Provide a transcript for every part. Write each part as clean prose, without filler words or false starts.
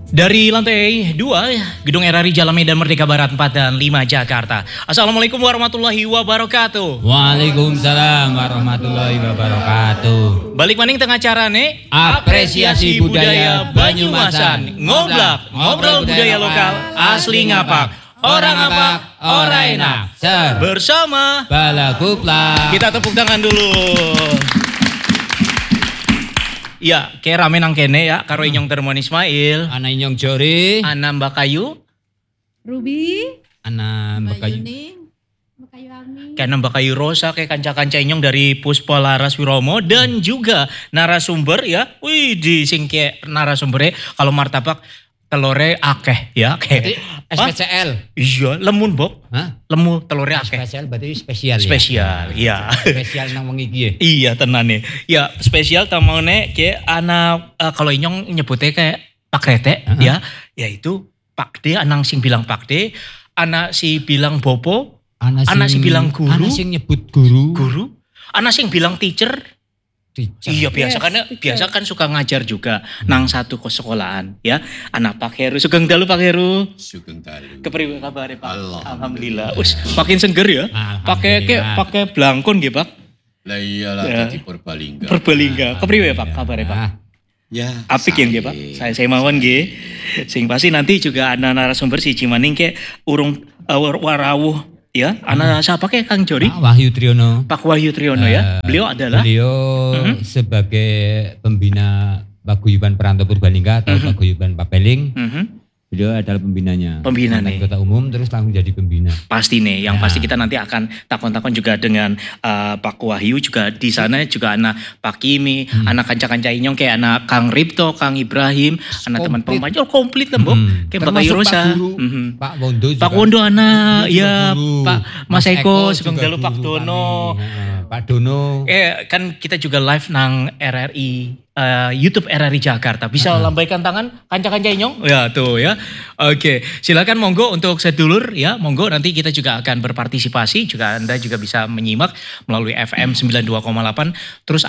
Dari lantai 2, Gedung RRI Jalan Medan Merdeka Barat 4 dan 5 Jakarta. Assalamualaikum warahmatullahi wabarakatuh. Waalaikumsalam warahmatullahi wabarakatuh. Balik maning tengah carane Apresiasi budaya Banyumasan. ngobrol budaya lokal asli ngapak. Orang ngapak, orang enak. Bersama Balagupla. kita tepuk tangan dulu. Ya, kayak rame nang kene ya, karo Inyong Termon Ismail, Ana Inyong Jori, Ana Mbak Kayu, Ruby, Ana Mbak Bakayu. Yuning, Mbak Kayu Ami. kayak Mbak Kayu Rosa, kayak kanca-kanca Inyong dari Puspa Laras Wiromo dan juga narasumber ya. Wih, di sing kayak narasumbernya kalau martabak telore akeh ya, kayak SPCL. iya, lemun bok. Hah? Lemu telore akeh. SPCL berarti spesial ya? Spesial, iya. Spesial nang wengi iki ya? Iya tenane. Ya spesial tamone kayak anak kalau Inyong nyebutnya kayak Pak Rete ya, yaitu Pak D, anak sing bilang Pak D, anak si bilang Bopo, anak sing bilang guru, Anak sing nyebut guru. anak sing bilang teacher. Teacher. Iya biasa Yes, karena teacher. biasa kan suka ngajar juga nang satu ke sekolahan ya. Anak Pak Heru, sugeng dalu Pak Heru. Sugeng dalu. Kepriwe kabare Pak? Alhamdulillah. Us makin seger ya. Alhamdulillah. Pakai blangkon nggih Pak. Lah iyalah Ya. dadi Purbalingga. Purbalingga. Kepriwe Pak kabare Pak? Ah, Ya. Apik ya nggih Pak. Saya mawon nggih. Sing pasti nanti juga ana narasumber si Cimaning ke urung warawuh ya. Ana siapa ke Kang Jori? Pak Wahyu Triyono. Pak Wahyu Triyono ya. Beliau adalah Beliau sebagai pembina Paguyuban Perantau Purbalingga atau Paguyuban Papeling. Mhm. Beliau adalah pembinanya. Pembina Mantan nih. Kota Umum terus langsung jadi pembina. pasti nih, yang Ya. pasti kita nanti akan takon-takon juga dengan Pak Wahyu juga di sana juga anak Pak Kimi, anak kanca-kanca Inyong kayak anak Kang Ripto, Kang Ibrahim, anak teman Komplit. pemain, komplit lah Mbok. Kayak Mbak Kayu Termasuk Rosa. Pak Guru, Mhm. Pak Wondo juga. Pak Wondo anak, Juga ya guru. Pak Mas Eko, sugeng juga dalu Pak guru Dono. kami. Pak Dono. Kan kita juga live nang RRI YouTube RRI Jakarta. Bisa lambaikan tangan kanca-kanca Inyong? Ya tuh ya. Oke, silakan monggo untuk sedulur ya. Monggo nanti kita juga akan berpartisipasi. Juga Anda juga bisa menyimak melalui FM 92,8. Terus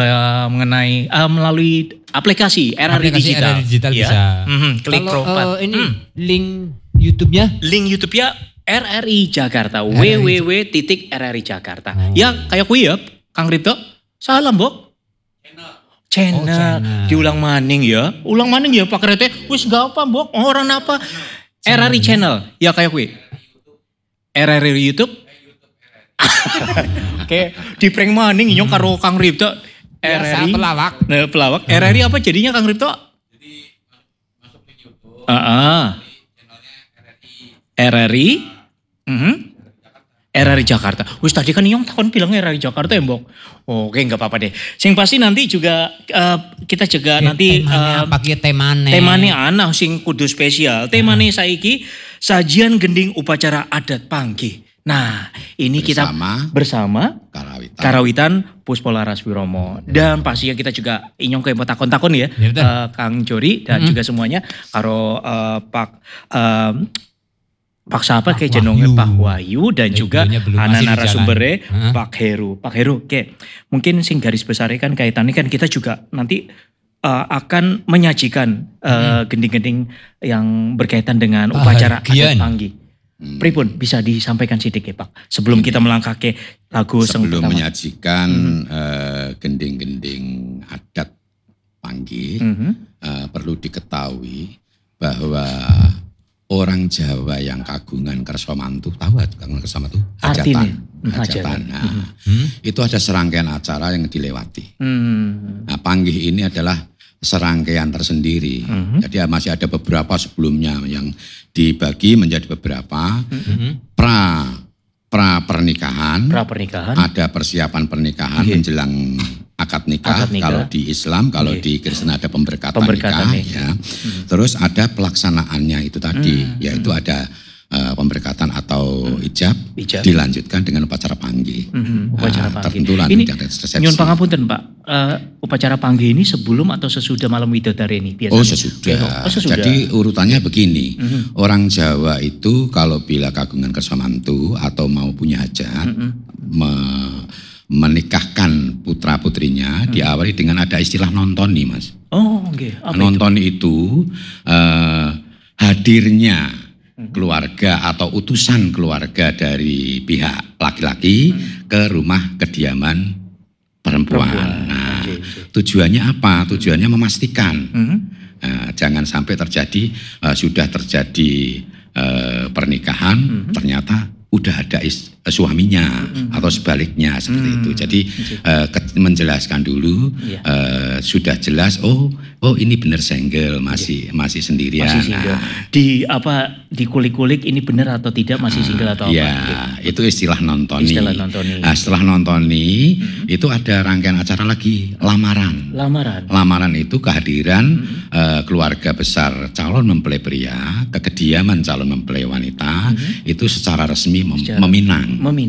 mengenai melalui aplikasi RRI Aplikasi Digital. RRI Digital Ya. bisa. Klik Kalau Pro 4. ini link YouTube-nya Link YouTube-nya RRI Jakarta. RRI. www.rri Jakarta. Ya kayak kuwi ya, Kang Ripto. Salam, Bok. Channel. channel. Diulang maning ya. Ulang maning ya Pak Rete. Wis gak apa, Bok. Orang apa? RRI channel. Ya kayak kuwi. RRI YouTube. Oke, di prank maning Inyong karo Kang Ripto. biasa RRI. pelawak. Nah, pelawak. RRI apa jadinya Kang Ripto? RRI. RRI Jakarta. Wis tadi kan Inyong takon bilang RRI Jakarta ya, Mbok. Oke, enggak apa-apa deh. Sing pasti nanti juga kita juga nanti temanya apa ki temane? temane ana sing kudu spesial. Temane saiki sajian gending upacara adat Panggi. Nah, ini kita bersama Karawitan. Karawitan Puspa Laras Wiromo. Dan pastinya kita juga Inyong kayak mau takon-takon ya. Ya, betul. Kang Jori dan juga semuanya karo Pak siapa kayak jenenge Wahyu. Pak Wahyu dan juga Beliaunya belum, anak masih di narasumbernya jalan. Pak Heru. Pak Heru, oke. Mungkin sing garis besarnya kan kaitannya kan kita juga nanti akan menyajikan gending-gending yang berkaitan dengan upacara adat Bahagian. Panggi. Pripun bisa disampaikan sidik ya Pak sebelum kita melangkah ke lagu sing Sebelum pertama. menyajikan gending-gending adat Panggi, perlu diketahui bahwa orang Jawa yang kagungan kersa mantu, tahu kagungan kersa mantu? Artinya? Hajatan. Nah, itu ada serangkaian acara yang dilewati. Hmm. Nah, Panggih ini adalah serangkaian tersendiri. Jadi masih ada beberapa sebelumnya yang dibagi menjadi beberapa. Pra pernikahan, Pra pernikahan. ada persiapan pernikahan menjelang akad nikah. Akad nikah. Kalau di Islam, kalau di Kristen ada pemberkatan Pemberkatan nikah. nikah. Ya. Terus ada pelaksanaannya itu tadi, yaitu ada pemberkatan atau ijab, Ijab. dilanjutkan dengan upacara Panggi. Upacara Panggi. Tertentu lah Ini nanti ada resepsi. nyun pangapunten Pak, upacara Panggi ini sebelum atau sesudah malam widodari ini biasanya? Oh sesudah. Oh, sesudah. Jadi urutannya begini, orang Jawa itu kalau bila kagungan kersa mantu atau mau punya hajat, menikahkan putra putrinya diawali dengan ada istilah nontoni, Mas. Oh, oke. Apa itu? Nontoni itu hadirnya keluarga atau utusan keluarga dari pihak laki-laki ke rumah kediaman perempuan. Nah, tujuannya apa? Tujuannya memastikan jangan sampai terjadi sudah terjadi pernikahan ternyata udah ada suaminya atau sebaliknya seperti itu. Jadi menjelaskan dulu sudah jelas oh ini benar single masih sendirian. Masih single. Di kulik-kulik ini benar atau tidak masih single atau apa? Ya, itu istilah nontoni. Nah, setelah nontoni itu ada rangkaian acara lagi lamaran. Lamaran itu kehadiran keluarga besar calon mempelai pria ke kediaman calon mempelai wanita itu secara resmi meminang.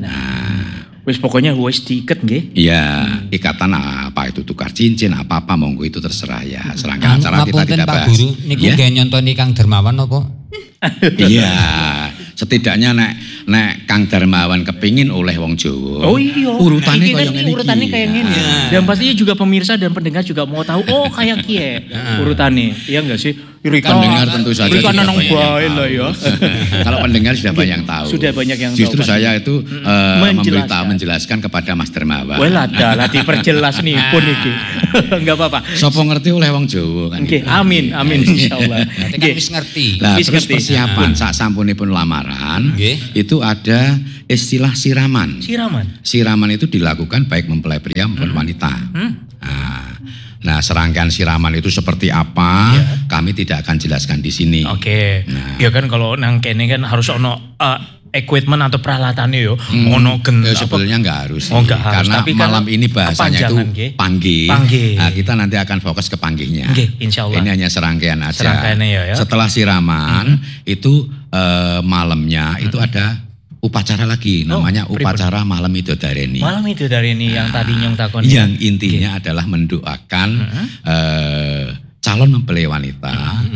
Wis pokoknya wis diikat nggih. Iya, ikatan apa itu tukar cincin apa monggo itu terserah ya. Serangkaian acara kita tidak bahas. Pak Guru niku nggih nyontoni Kang Darmawan apa? Iya, setidaknya nek Kang Darmawan kepingin oleh wong Jawa. Oh iya. Urutannya kayak ngene. Urutannya kayak gini. Dan pastinya juga pemirsa dan pendengar juga mau tahu kayak kie urutannya. Iya enggak sih? Pendengar tentu saja Rika sudah nanong banyak yang bae lah ya. Kalau pendengar sudah banyak yang tahu. Sudah banyak yang tahu. Justru saya itu menjelaskan kepada Mas Darmawan. Well lah diperjelas nih pun iki. Enggak apa-apa. Sopo ngerti oleh wong Jawa kan. Oke, amin insyaallah. Kan wis ngerti. Lah terus persiapan saat sampunipun lamaran itu ada istilah siraman. Siraman itu dilakukan baik mempelai pria maupun wanita. Nah, serangkaian siraman itu seperti apa? Kami tidak akan jelaskan di sini. Oke. Ya kan kalau nang kene kan harus ono equipment atau peralatannya yo. Ono sebetulnya enggak harus. Enggak harus. Karena tapi malam ini bahasanya itu panggih. Nah, kita nanti akan fokus ke panggihnya. Insyaallah. Ini hanya serangkaian aja. Serangkaiannya ya. Setelah siraman itu malamnya itu ada upacara lagi namanya upacara malam Midodareni. Malam Midodareni yang tadi nyong takoni. Yang intinya adalah mendoakan calon mempelai wanita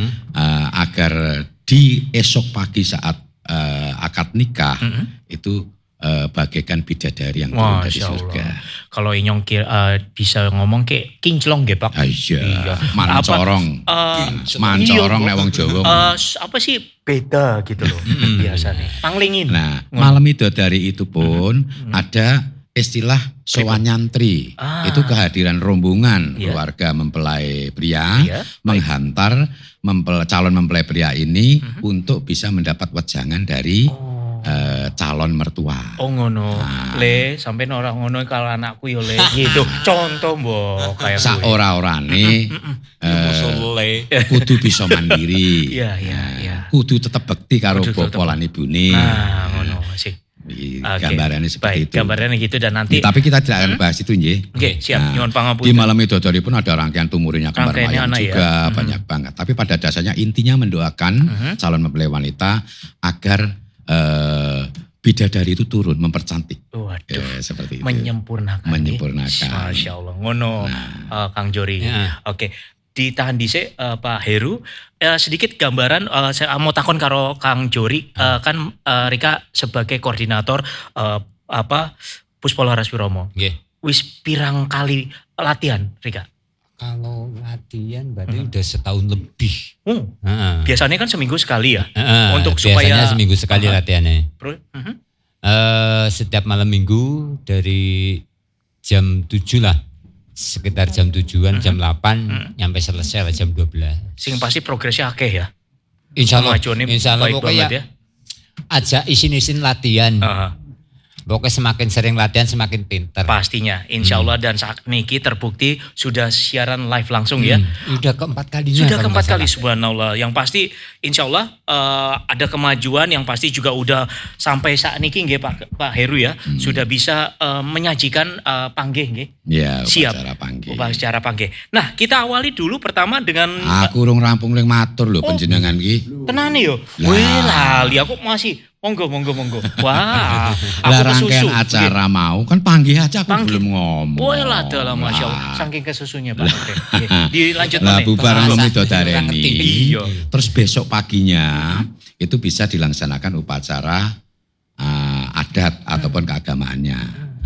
agar di esok pagi saat akad nikah itu bagaikan bidadari yang turun dari surga. Kalau inyong bisa ngomong kayak kinclong nggih Pak. Iya. Mancorong. Mancorong nek wong Jawa. Apa sih beda gitu loh biasanya. Panglingin. Nah, malam Midodari itu pun ada istilah sowan nyantri. Itu kehadiran rombongan keluarga mempelai pria menghantar calon mempelai pria ini untuk bisa mendapat wejangan dari calon mertua. Oh ngono. Le, sampai orang ngono kalau anakku yo le gitu. Contoh mbok kayak sak ora-orane kudu bisa mandiri. Iya. Kudu tetap bekti karo bapa lan ibune. Nah, ngono sih. Gambarannya seperti itu. Gambarannya gitu dan nanti. Tapi kita tidak akan bahas itu nggih. Oke, siap. Nyuwun pangapunten. Di malam Midodari pun ada rangkaian tumurinya kembar mayang juga banyak banget. Tapi pada dasarnya intinya mendoakan calon mempelai wanita agar bidadari itu turun mempercantik. Waduh, seperti itu. Menyempurnakan. Masya Allah. Ngono, Kang Jori. Oke, ditahan dhisik Pak Heru. Sedikit gambaran, saya mau takon karo Kang Jori. Kan Rika sebagai koordinator Puspolaras Wiromo. Wis pirang kali latihan Rika? Kalau latihan berarti udah setahun lebih. Biasanya kan seminggu sekali ya. Untuk biasanya supaya seminggu sekali latihannya. Setiap malam minggu dari jam 7 lah. Sekitar jam 7-an, jam 8 nyampe selesai lah jam 12. Sing pasti progresnya akeh ya. Insya Allah pokoknya ya. Aja isin-isin latihan. Pokoknya semakin sering latihan semakin pintar. Pastinya, insya Allah dan saat niki terbukti sudah siaran live langsung ya. Sudah keempat kalinya. Sudah keempat kali subhanallah. Yang pasti insya Allah ada kemajuan yang pasti juga udah sampai saat niki nggih Pak Heru ya. Sudah bisa menyajikan panggih nggih. Ya, upacara panggih. Upacara panggih. Nah kita awali dulu pertama dengan. Aku urung rampung ling matur lho panjenengan iki. Tenane yo. Wih lali aku masih. Monggo. Wah, aku rangkaian acara mau kan panggih aja aku belum ngomong. Boleh lah dalam Masya Allah. Saking kesusunya Pak. Dilanjut lah bubar Midodareni. Terus besok paginya itu bisa dilaksanakan upacara adat ataupun keagamaannya.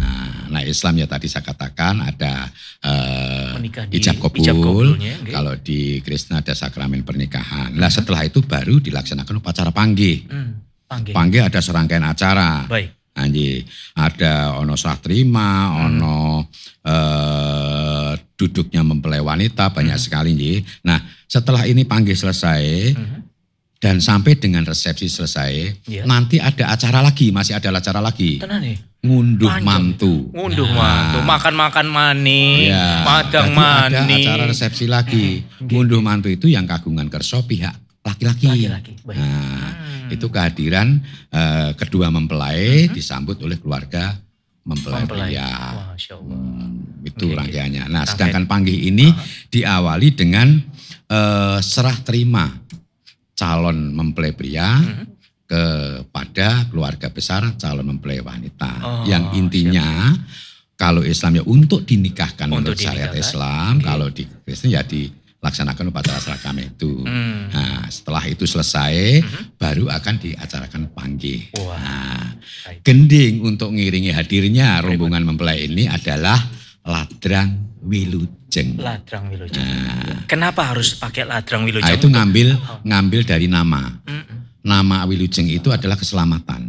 Nah Islam ya tadi saya katakan ada ijab kabul, kalau di Kristen ada sakramen pernikahan. Nah setelah itu baru dilaksanakan upacara panggih. Panggih ada serangkaian acara. Baik. Ada ono serah terima, ono duduknya mempelai wanita, banyak sekali nggih. Nah setelah ini panggih selesai, dan sampai dengan resepsi selesai, nanti ada acara lagi, masih ada acara lagi. Ngunduh mantu. Mantu, makan-makan manis, madang manis. Ada acara resepsi lagi. Ngunduh mantu itu yang kagungan kerso pihak laki-laki. Itu kehadiran kedua mempelai disambut oleh keluarga mempelai pria. Masya Allah. Itu rangkaiannya. Nah, sedangkan panggih ini diawali dengan serah terima calon mempelai pria kepada keluarga besar calon mempelai wanita. Yang intinya kalau Islam ya untuk dinikahkan menurut syariat Islam, kalau di Kristen ya dilaksanakan upacara seragam itu. Nah, setelah itu selesai baru akan diacarakan panggih. Nah, gending untuk ngiringi hadirnya rombongan mempelai ini adalah ladrang wilujeng. Ladrang wilujeng. Kenapa harus pakai ladrang wilujeng? Itu ngambil dari nama. Nama wilujeng itu adalah keselamatan.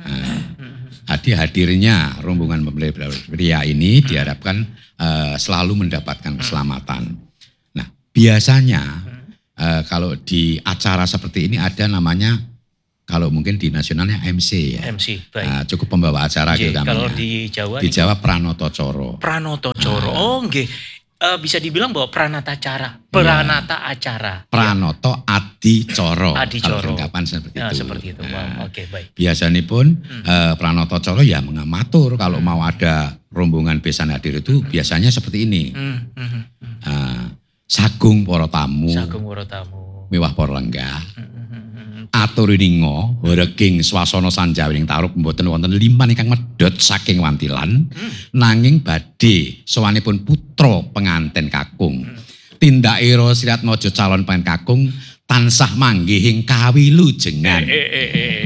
Hadirnya rombongan mempelai pria ini diharapkan selalu mendapatkan keselamatan. Nah, biasanya kalau di acara seperti ini ada namanya, kalau mungkin di nasionalnya MC ya. MC, baik. Cukup pembawa acara gitu namanya. Kalau di Jawa? Di Jawa Pranoto Coro. Pranoto Coro, oh nggih. Bisa dibilang bahwa pranata acara. Pranoto Adi Coro. Lengkapan seperti itu. Seperti itu. Wow, oke, baik. Biasanya pun Pranoto Coro ya mengamatur kalau mau ada rombongan besan hadir itu biasanya seperti ini. Sagung para tamu. Mewah para lenggah. Aturiningo reging swasana sanjawining tarup mboten wonten liman ingkang medhot saking wantilan nanging badhe sowanipun putra penganten kakung tindakira sirat maja calon penganten kakung tansah manggih ing kawilujengan.